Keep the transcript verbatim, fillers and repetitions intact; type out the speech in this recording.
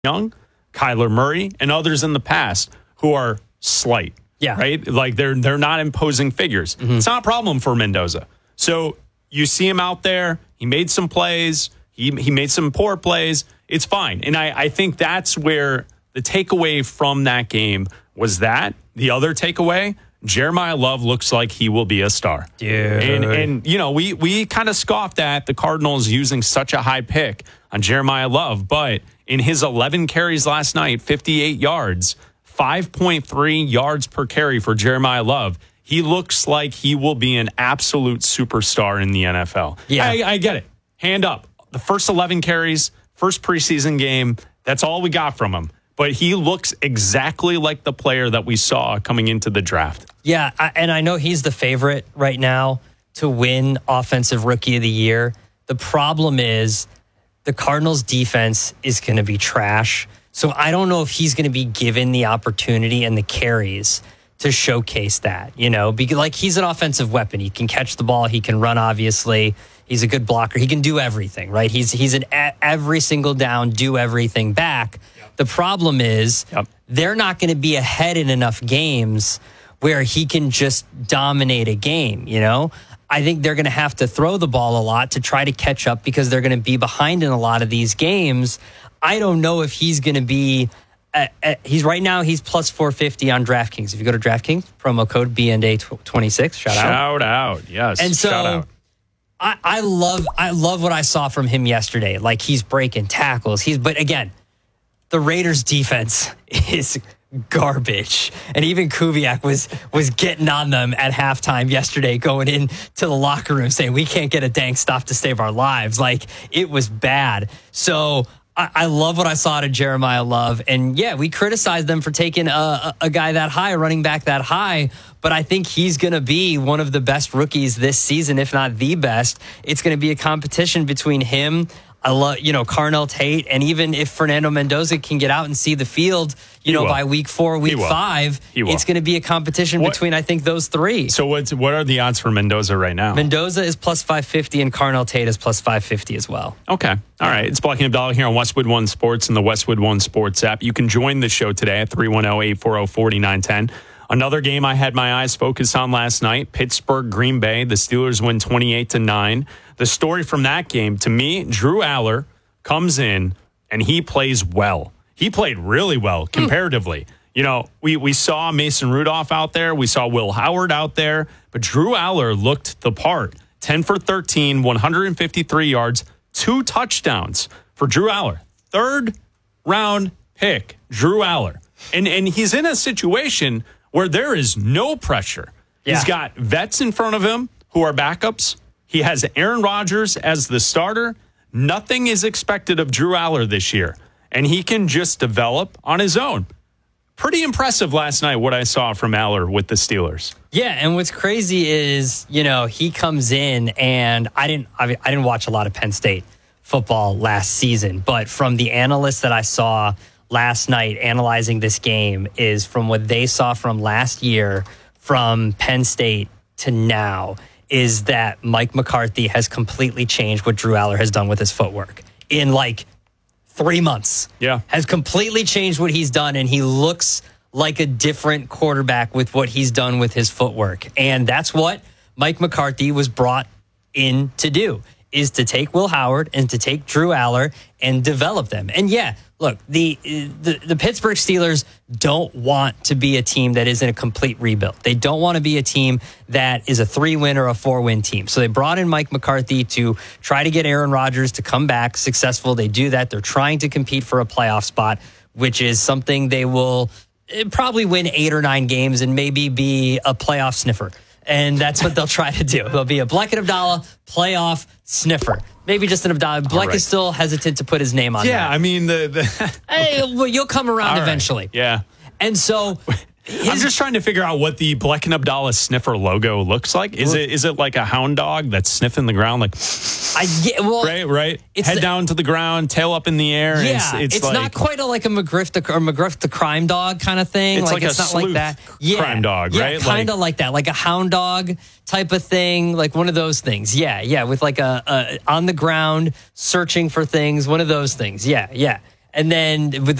Young, Kyler Murray, and others in the past who are slight. Yeah. Right? Like they're they're not imposing figures. Mm-hmm. It's not a problem for Mendoza. So you see him out there. He made some plays. He he made some poor plays. It's fine. And I, I think that's where the takeaway from that game was that. The other takeaway, Jeremiah Love looks like he will be a star. Dude. And, and you know, we, we kind of scoffed at the Cardinals using such a high pick on Jeremiah Love. But in his eleven carries last night, fifty-eight yards, five point three yards per carry for Jeremiah Love. He looks like he will be an absolute superstar in the N F L. Yeah. I, I get it. Hand up. The first eleven carries, first preseason game, that's all we got from him. But he looks exactly like the player that we saw coming into the draft. Yeah, I, and I know he's the favorite right now to win Offensive Rookie of the Year. The problem is the Cardinals' defense is going to be trash. So I don't know if he's going to be given the opportunity and the carries to showcase that, you know, because like he's an offensive weapon. He can catch the ball. He can run, obviously. He's a good blocker. He can do everything, right? He's he's an a- every single down, do everything back. Yep. The problem is yep. they're not going to be ahead in enough games where he can just dominate a game, you know? I think they're going to have to throw the ball a lot to try to catch up because they're going to be behind in a lot of these games. I don't know if he's going to be uh, uh, he's right now he's plus four fifty on DraftKings. If you go to DraftKings, promo code B N D A twenty-six, shout out. Shout out. Yes. And so shout out. I, I love I love what I saw from him yesterday. Like he's breaking tackles. He's but again, the Raiders defense is garbage. And even Kubiak was was getting on them at halftime yesterday, going into the locker room saying we can't get a dang stop to save our lives. Like it was bad. So I, I love what I saw out of Jeremiah Love. And yeah, we criticized them for taking a, a, a guy that high, a running back that high. But I think he's going to be one of the best rookies this season, if not the best. It's going to be a competition between him, I love, you know, Carnell Tate, and even if Fernando Mendoza can get out and see the field, you he know, will. by week four, week five, it's going to be a competition what? between, I think, those three. So what's, what are the odds for Mendoza right now? Mendoza is plus five fifty and Carnell Tate is plus five fifty as well. Okay. All right. It's Black and Abdallah here on Westwood One Sports and the Westwood One Sports app. You can join the show today at three one zero, eight four zero, four nine one zero. Another game I had my eyes focused on last night, Pittsburgh, Green Bay. The Steelers win twenty-eight to nine. The story from that game, to me, Drew Aller comes in and he plays well. He played really well comparatively. Mm. You know, we, we saw Mason Rudolph out there. We saw Will Howard out there. But Drew Aller looked the part. ten for thirteen, one hundred fifty-three yards, two touchdowns for Drew Aller. Third round pick, Drew Aller. And, and he's in a situation where there is no pressure. Yeah. He's got vets in front of him who are backups. He has Aaron Rodgers as the starter. Nothing is expected of Drew Aller this year, and he can just develop on his own. Pretty impressive last night what I saw from Aller with the Steelers. Yeah, and what's crazy is, you know, he comes in, and I didn't I, mean, I didn't watch a lot of Penn State football last season, but from the analysts that I saw last night analyzing this game is from what they saw from last year from Penn State to now is that Mike McCarthy has completely changed what Drew Aller has done with his footwork in like three months. Yeah. Has completely changed what he's done, and he looks like a different quarterback with what he's done with his footwork. And that's what Mike McCarthy was brought in to do, is to take Will Howard and to take Drew Aller and develop them. And yeah, look, the, the the Pittsburgh Steelers don't want to be a team that isn't a complete rebuild. They don't want to be a team that is a three-win or a four-win team. So they brought in Mike McCarthy to try to get Aaron Rodgers to come back successful. They do that. They're trying to compete for a playoff spot, which is something they will probably win eight or nine games and maybe be a playoff sniffer. And that's what they'll try to do. They'll be a Black and Abdallah playoff sniffer. Maybe just an Abdallah. Black right. is still hesitant to put his name on yeah, that. Yeah, I mean, the... the hey, well, you'll come around All eventually. Right. Yeah. And so... His, I'm just trying to figure out what the Black and Abdallah sniffer logo looks like. Is it is it like a hound dog that's sniffing the ground, like I yeah, well, right, right, head the, down to the ground, tail up in the air? Yeah, it's, it's, it's like, not quite a, like a McGriff the or McGriff the crime dog kind of thing. It's like, like it's a not sleuth like that. Yeah, crime dog, yeah, right? Kind of like, like that, like a hound dog type of thing, like one of those things. Yeah, yeah, with like a, a on the ground searching for things, one of those things. Yeah, yeah. And then with